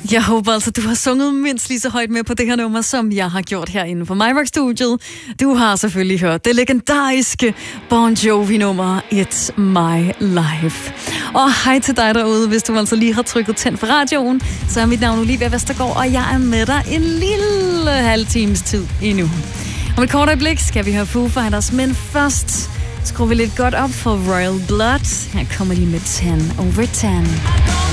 Jeg håber altså, du har sunget mindst lige så højt med på det her nummer, som jeg har gjort herinde på MyRock-studiet. Du har selvfølgelig hørt det legendariske Bon Jovi-nummer It's My Life. Og hej til dig derude, hvis du altså lige har trykket tænd for radioen. Så er mit navn Olivia Vestergaard, og jeg er med dig en lille halv times tid endnu. Om et kort øjeblik skal vi høre Foo Fighters, men først skruer vi lidt godt op for Royal Blood. Her kommer de med 10 over 10.